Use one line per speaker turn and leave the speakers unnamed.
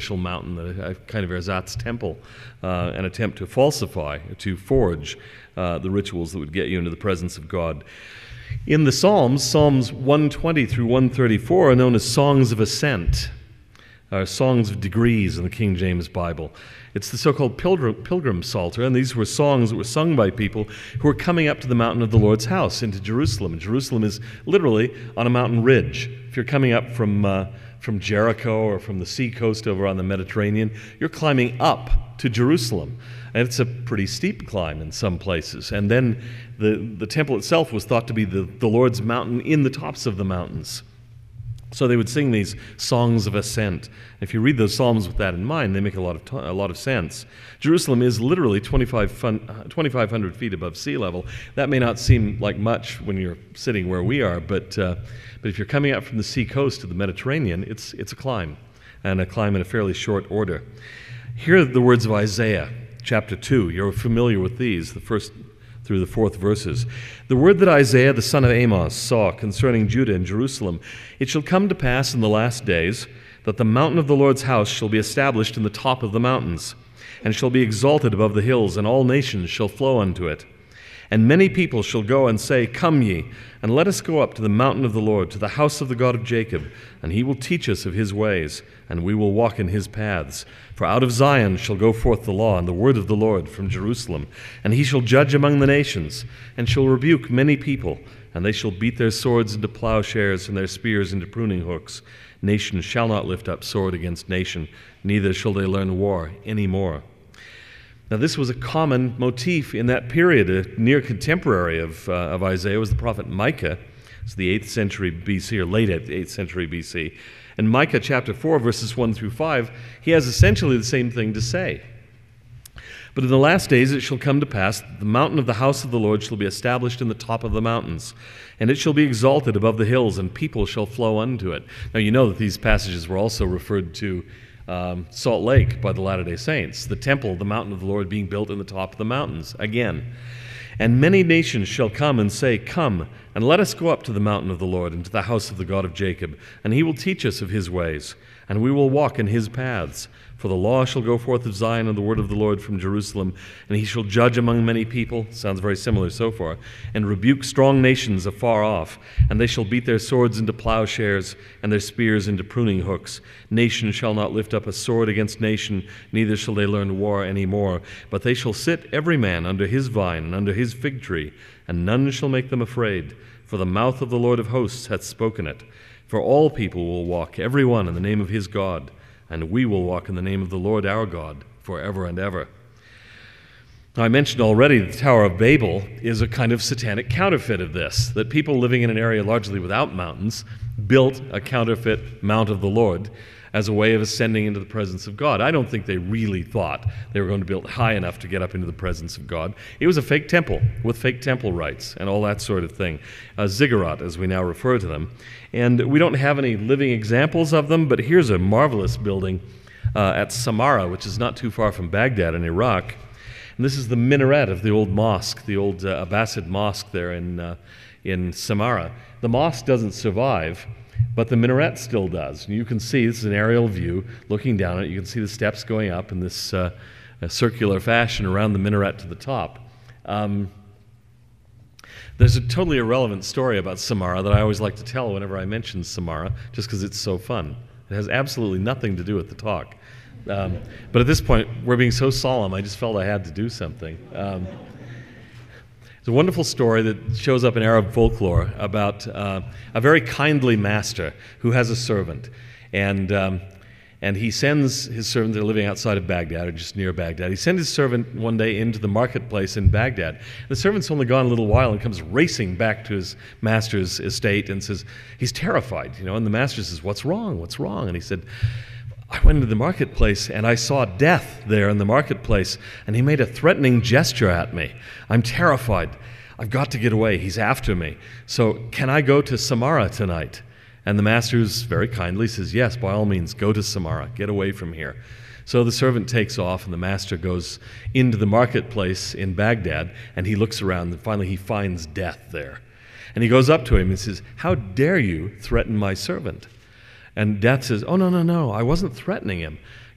artificial mountain, a kind of ersatz temple, an attempt to falsify, to forge the rituals that would get you into the presence of God. In the Psalms, Psalms 120 through 134 are known as songs of ascent, songs of degrees in the King James Bible. It's the so-called pilgrim psalter, and these were songs that were sung by people who were coming up to the mountain of the Lord's house, into Jerusalem. And Jerusalem is literally on a mountain ridge. If you're coming up from Jericho or from the seacoast over on the Mediterranean, you're climbing up to Jerusalem. And it's a pretty steep climb in some places. And then the temple itself was thought to be the Lord's mountain in the tops of the mountains. So they would sing these songs of ascent. If you read those psalms with that in mind, they make a lot of sense. Jerusalem is literally 2,500 feet above sea level. That may not seem like much when you're sitting where we are, but if you're coming up from the sea coast to the Mediterranean, it's a climb, and a climb in a fairly short order. Here are the words of Isaiah, chapter 2. You're familiar with these, the first through the fourth verses. The word that Isaiah the son of Amos saw concerning Judah and Jerusalem: it shall come to pass in the last days that the mountain of the Lord's house shall be established in the top of the mountains, and shall be exalted above the hills, and all nations shall flow unto it. And many people shall go and say, Come ye, and let us go up to the mountain of the Lord, to the house of the God of Jacob, and he will teach us of his ways, and we will walk in his paths. For out of Zion shall go forth the law and the word of the Lord from Jerusalem. And he shall judge among the nations, and shall rebuke many people, and they shall beat their swords into plowshares and their spears into pruning hooks. Nation shall not lift up sword against nation, neither shall they learn war any more. Now, this was a common motif in that period. A near contemporary of Isaiah was the prophet Micah. It's the 8th century BC, or late 8th century BC. In Micah chapter 4, verses 1 through 5, he has essentially the same thing to say. But in the last days it shall come to pass that the mountain of the house of the Lord shall be established in the top of the mountains, and it shall be exalted above the hills, and people shall flow unto it. Now, you know that these passages were also referred to Salt Lake by the Latter-day Saints, the temple, the mountain of the Lord, being built in the top of the mountains again. And many nations shall come and say, Come, and let us go up to the mountain of the Lord, and to the house of the God of Jacob, and he will teach us of his ways, and we will walk in his paths. For the law shall go forth of Zion, and the word of the Lord from Jerusalem, and he shall judge among many people, sounds very similar so far, and rebuke strong nations afar off, and they shall beat their swords into plowshares, and their spears into pruning hooks. Nation shall not lift up a sword against nation, neither shall they learn war any more, but they shall sit every man under his vine and under his fig tree, and none shall make them afraid, for the mouth of the Lord of hosts hath spoken it. For all people will walk, every one in the name of his God, and we will walk in the name of the Lord our God forever and ever. Now, I mentioned already the Tower of Babel is a kind of satanic counterfeit of this, that people living in an area largely without mountains built a counterfeit Mount of the Lord as a way of ascending into the presence of God. I don't think they really thought they were going to build high enough to get up into the presence of God. It was a fake temple with fake temple rites and all that sort of thing. Ziggurat, as we now refer to them. And we don't have any living examples of them, but here's a marvelous building at Samarra, which is not too far from Baghdad in Iraq. And this is the minaret of the old mosque, the old Abbasid mosque there in Samarra. The mosque doesn't survive, but the minaret still does. And you can see, this is an aerial view, looking down it, you can see the steps going up in this circular fashion around the minaret to the top. There's a totally irrelevant story about Samarra that I always like to tell whenever I mention Samarra, just because it's so fun. It has absolutely nothing to do with the talk. But at this point, we're being so solemn, I just felt I had to do something. It's a wonderful story that shows up in Arab folklore about a very kindly master who has a servant. And he sends his servant, they're living outside of Baghdad, or just near Baghdad. He sends his servant one day into the marketplace in Baghdad. The servant's only gone a little while and comes racing back to his master's estate and says, he's terrified, and the master says, what's wrong? What's wrong? And he said, I went into the marketplace and I saw death there in the marketplace, and he made a threatening gesture at me. I'm terrified. I've got to get away. He's after me. So can I go to Samarra tonight? And the master very kindly says, yes, by all means, go to Samarra. Get away from here. So the servant takes off, and the master goes into the marketplace in Baghdad, and he looks around, and finally he finds death there. And he goes up to him and says, how dare you threaten my servant? And Death says, oh, no, I wasn't threatening him.